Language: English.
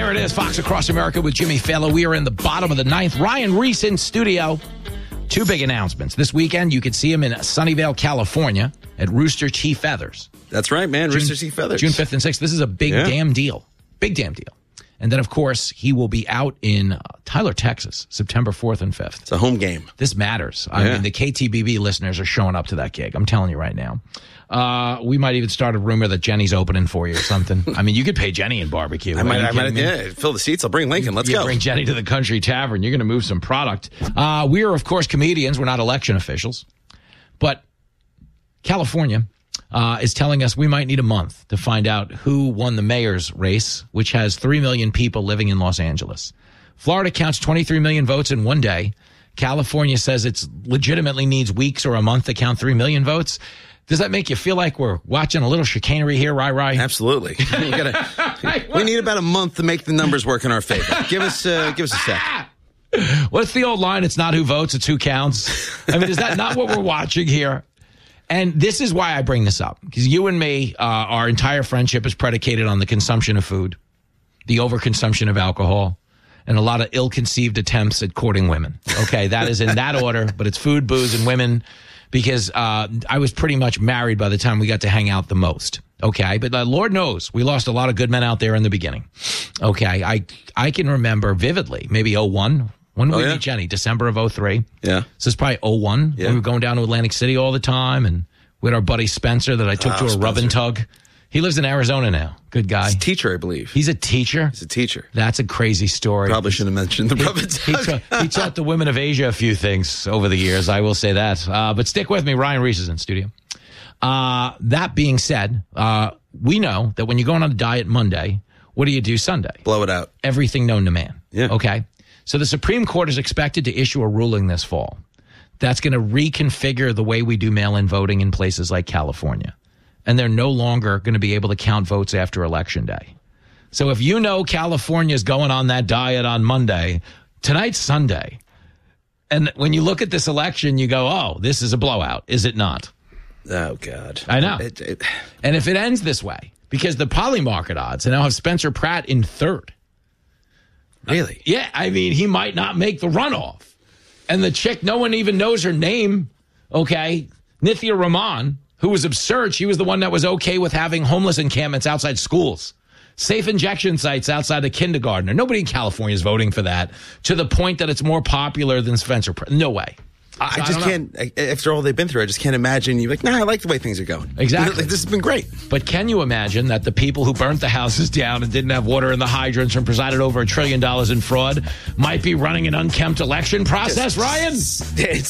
There it is, Fox Across America with Jimmy Fallon. We are in the bottom of the ninth. Ryan Reese in studio. Two big announcements. This weekend, you can see him in Sunnyvale, California at Rooster Teeth Feathers. That's right, man. Rooster Teeth Feathers. June 5th and 6th. This is a big damn deal. Big damn deal. And then, of course, he will be out in Tyler, Texas, September 4th and 5th. It's a home game. This matters. I mean, the KTBB listeners are showing up to that gig. I'm telling you right now. We might even start a rumor that Jenny's opening for you or something. I mean, you could pay Jenny in barbecue. I might fill the seats. I'll bring Lincoln. Let's go. Bring Jenny to the Country Tavern. You're going to move some product. We are, of course, comedians. We're not election officials. But California is telling us we might need a month to find out who won the mayor's race, which has 3 million people living in Los Angeles. Florida counts 23 million votes in one day. California says it legitimately needs weeks or a month to count 3 million votes. Does that make you feel like we're watching a little chicanery here, Rai? Absolutely. We need about a month to make the numbers work in our favor. Give us a sec. What's the old line? It's not who votes, it's who counts. I mean, is that not what we're watching here? And this is why I bring this up, because you and me, our entire friendship is predicated on the consumption of food, the overconsumption of alcohol, and a lot of ill-conceived attempts at courting women. Okay, that is in that order, but it's food, booze, and women, because I was pretty much married by the time we got to hang out the most. Okay, but Lord knows we lost a lot of good men out there in the beginning. Okay, I can remember vividly, maybe 01. When did we meet Jenny? December of 03. Yeah. So it's probably 01. Yeah. We were going down to Atlantic City all the time, and we had our buddy Spencer that I took to a rub and tug. He lives in Arizona now. Good guy. He's a teacher, I believe. He's a teacher? He's a teacher. That's a crazy story. Probably shouldn't have mentioned the rub and tug. He taught the women of Asia a few things over the years. I will say that. But stick with me. Ryan Reese is in studio. That being said, we know that when you're going on a diet Monday, what do you do Sunday? Blow it out. Everything known to man. Yeah. Okay? So the Supreme Court is expected to issue a ruling this fall that's going to reconfigure the way we do mail-in voting in places like California. And they're no longer going to be able to count votes after Election Day. So if you know California's going on that diet on Monday, tonight's Sunday. And when you look at this election, you go, oh, this is a blowout. Is it not? Oh, God. I know. And if it ends this way, because the poly market odds, and now have Spencer Pratt in third. Really? Yeah, I mean, he might not make the runoff. And the chick, no one even knows her name, okay, Nithya Raman, who was absurd. She was the one that was okay with having homeless encampments outside schools, safe injection sites outside of kindergarten. Nobody in California is voting for that to the point that it's more popular than Spencer Pratt. No way. I just can't, after all they've been through, I just can't imagine you're like, I like the way things are going. Exactly. This has been great. But can you imagine that the people who burnt the houses down and didn't have water in the hydrants and presided over $1 trillion in fraud might be running an unkempt election process, Ryan? It's